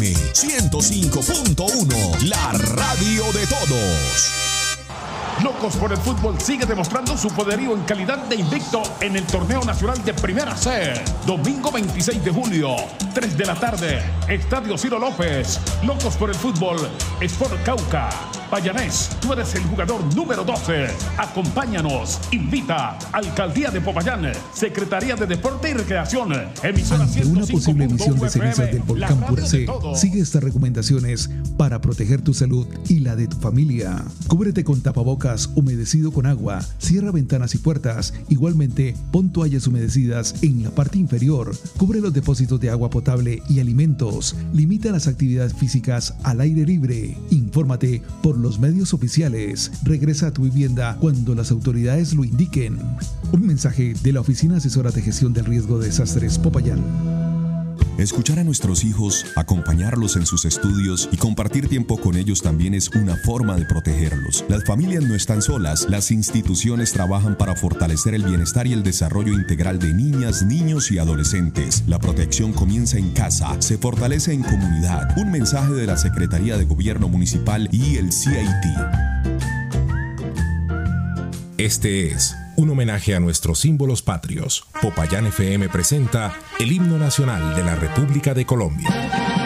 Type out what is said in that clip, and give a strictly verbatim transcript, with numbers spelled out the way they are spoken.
ciento cinco punto uno, la radio de todos. Locos por el Fútbol sigue demostrando su poderío en calidad de invicto en el Torneo Nacional de Primera C. Domingo veintiséis de julio, tres de la tarde, Estadio Ciro López. Locos por el Fútbol, Sport Cauca. Payanés, tú eres el jugador número doce. Acompáñanos. Invita Alcaldía de Popayán, Secretaría de Deporte y Recreación. Emisora Ante una posible emisión de cenizas del volcán Puracé, sigue estas recomendaciones para proteger tu salud y la de tu familia. Cúbrete con tapabocas humedecido con agua, cierra ventanas y puertas. Igualmente, pon toallas humedecidas en la parte inferior. Cubre los depósitos de agua potable y alimentos. Limita las actividades físicas al aire libre. Infórmate por los medios oficiales. Regresa a tu vivienda cuando las autoridades lo indiquen. Un mensaje de la Oficina Asesora de Gestión del Riesgo de Desastres Popayán. Escuchar a nuestros hijos, acompañarlos en sus estudios y compartir tiempo con ellos también es una forma de protegerlos. Las familias no están solas, las instituciones trabajan para fortalecer el bienestar y el desarrollo integral de niñas, niños y adolescentes. La protección comienza en casa, se fortalece en comunidad. Un mensaje de la Secretaría de Gobierno Municipal y el C I T. Este es un homenaje a nuestros símbolos patrios. Popayán F M presenta el himno nacional de la República de Colombia.